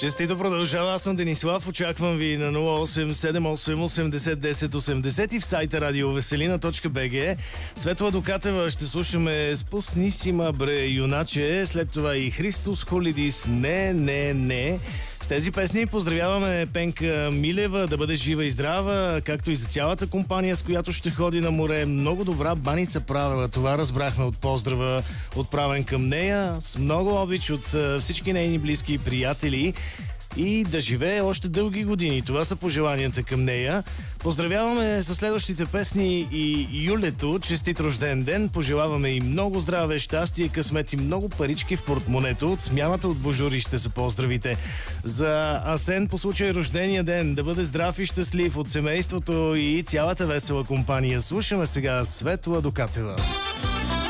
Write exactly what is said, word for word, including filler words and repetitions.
Честито продължава. Аз съм Денислав. Очаквам ви на нула осем седем осем осемдесет десет осемдесет и в сайта радиовеселина точка би джи. Светла Докатева ще слушаме "Спусни си ма бре, юначе", след това и Христос Холидис "Не, не, не". С тези песни поздравяваме Пенка Милева да бъде жива и здрава, както и за цялата компания, с която ще ходи на море. Много добра баница правила. Това разбрахме от поздрава, отправен към нея, с много обич от всички нейни близки и приятели. И да живее още дълги години. Това са пожеланията към нея. Поздравяваме със следващите песни и Юлето. Честит рожден ден. Пожелаваме и много здраве, щастие, късмет и много парички в портмонето. От смяната от Божури ще се поздравите. За Асен по случай рождения ден. Да бъде здрав и щастлив от семейството и цялата весела компания. Слушаме сега Светла Докатева.